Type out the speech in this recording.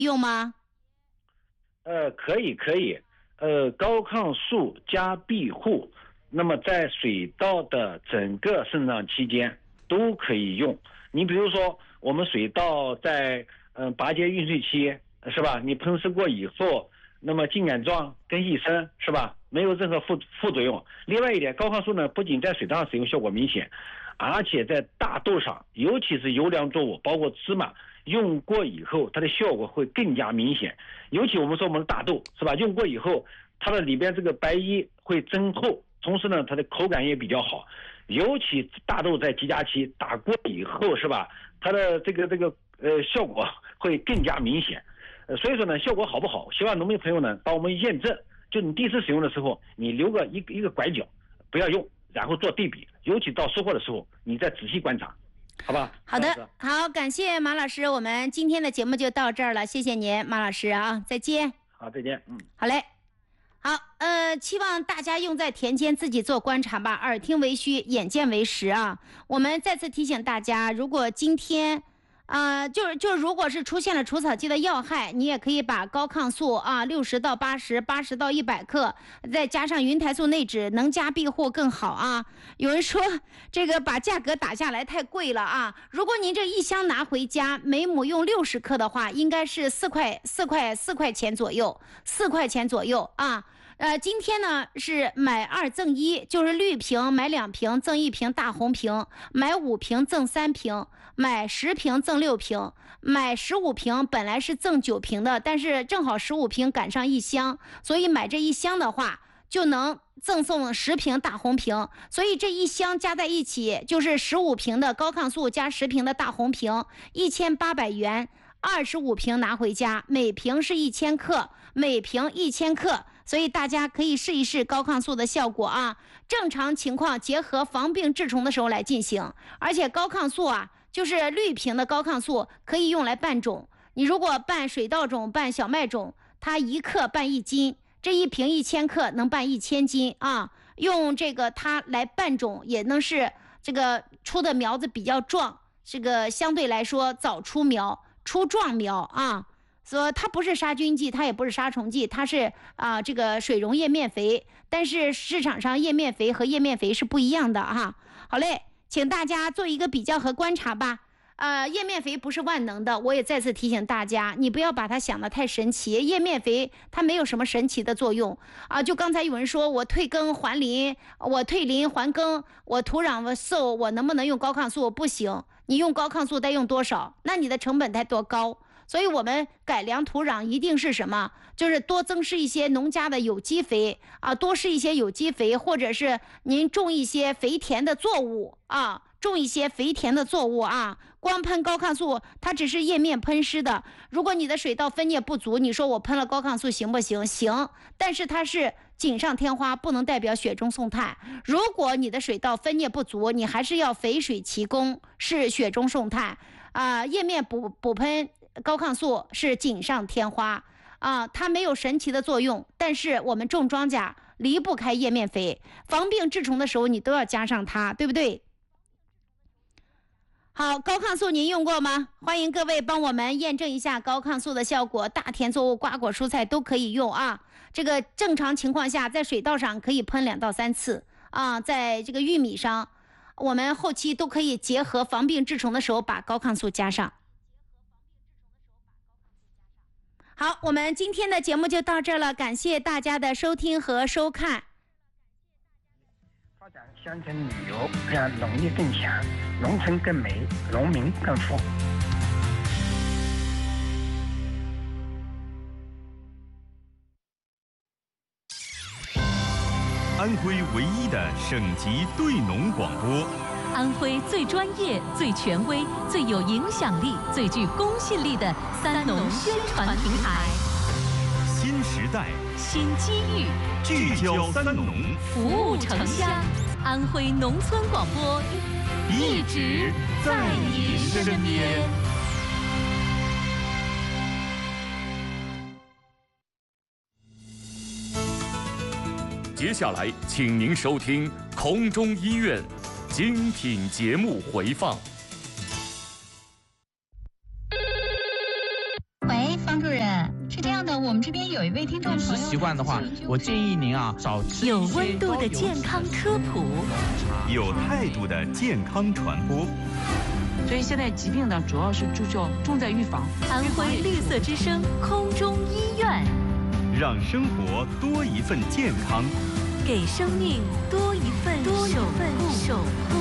用吗？ 可以，高抗素加庇护，那么在水稻的整个生长期间都可以用。你比如说，我们水稻在拔节孕穗期是吧？你喷施过以后，那么茎杆状、根系深是吧？没有任何副作用。另外一点，高抗素呢不仅在水稻上使用效果明显，而且在大豆上，尤其是优良作物，包括芝麻。用过以后，它的效果会更加明显。尤其我们说我们的大豆是吧？用过以后，它的里边这个白衣会增厚，同时呢，它的口感也比较好。尤其大豆在集荚期打过以后是吧？它的这个效果会更加明显。所以说呢，效果好不好？希望农民朋友呢帮我们验证。就你第一次使用的时候，你留个一个拐角，不要用，然后做对比。尤其到收获的时候，你再仔细观察。好吧， 好的，好，感谢马老师，我们今天的节目就到这儿了，谢谢您，马老师啊，再见。 好，再见。 好嘞，好，期望大家用在田间自己做观察吧，耳听为虚，眼见为实啊。我们再次提醒大家，如果今天如果是出现了除草剂的药害，你也可以把高抗素啊60到80、80到100克，再加上云台素内酯，能加庇护更好啊。有人说这个把价格打下来太贵了啊，如果您这一箱拿回家，每亩用60克的话，应该是4块钱左右，4块钱左右啊。今天呢是买2赠1，就是绿瓶买2瓶赠1瓶大红瓶，买5瓶赠3瓶，买10瓶赠6瓶，买15瓶本来是赠9瓶的，但是正好15瓶赶上1箱，所以买这1箱的话就能赠送10瓶大红瓶，所以这1箱加在一起就是15瓶的高抗素加10瓶的大红瓶，1800元，25瓶拿回家，每瓶是1000克，每瓶1000克。所以大家可以试一试高抗素的效果啊，正常情况结合防病治虫的时候来进行。而且高抗素啊，就是绿瓶的高抗素可以用来拌种，你如果拌水稻种、拌小麦种，它1克拌1斤，这1瓶1000克能拌1000斤啊。用这个它来拌种，也能是这个出的苗子比较壮，这个相对来说早出苗、出壮苗啊。说它不是杀菌剂，它也不是杀虫剂，它是这个水溶叶面肥，但是市场上叶面肥和叶面肥是不一样的哈。好嘞，请大家做一个比较和观察吧。叶面肥不是万能的，我也再次提醒大家，你不要把它想得太神奇。叶面肥它没有什么神奇的作用啊。就刚才有人说我退耕还林，我退林还耕，我土壤瘦，我能不能用高抗素？不行，你用高抗素得用多少？那你的成本得多高？所以我们改良土壤一定是什么？就是多增施一些农家的有机肥啊，多施一些有机肥，或者是您种一些肥田的作物啊，种一些肥田的作物啊。光喷高抗素，它只是叶面喷施的。如果你的水稻分蘖不足，你说我喷了高抗素行不行？行，但是它是锦上添花，不能代表雪中送炭。如果你的水稻分蘖不足，你还是要肥水齐供，是雪中送炭啊。叶面补喷高抗素是锦上添花啊，它没有神奇的作用，但是我们种庄稼离不开叶面肥，防病治虫的时候你都要加上它，对不对？好，高抗素您用过吗？欢迎各位帮我们验证一下高抗素的效果，大田作物、瓜果蔬菜都可以用啊。这个正常情况下在水稻上可以喷2到3次啊，在这个玉米上我们后期都可以结合防病治虫的时候把高抗素加上。好，我们今天的节目就到这儿了，感谢大家的收听和收看。 发展乡村旅游，让农业更强，农村更美，农民更富。 安徽唯一的省级对农广播， 安徽最专业、最权威、最有影响力、最具公信力的三农宣传平台。 新时代， 新机遇， 聚焦三农， 服务城乡。安徽农村广播，一直在您身边。 接下来，请您收听空中医院精品节目回放。 喂，方主任。 的。 是这样的，我们这边有一位听众朋友， 饮食习惯的话，我建议您啊少吃有温度的健康科普， 有态度的健康传播。 所以现在疾病呢，主要是重在预防。 安徽绿色之声空中医院， 让生活多一份健康， 给生命多一份守护。